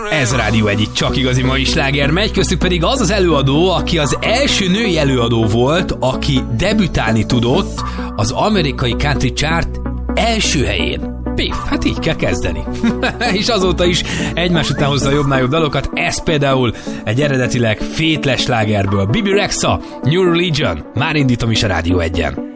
Ez Rádió egyik csak igazi mai sláger megy, köztük pedig az az előadó, aki az első női előadó volt, aki debütálni tudott az amerikai country chart első helyén. Piff, hát így kell kezdeni. És azóta is egymás után hozza a jobbnál jobb dalokat, ez például egy eredetileg fétles slágerből. Bibi Rexha, New Religion, már indítom is a Rádió 1-en.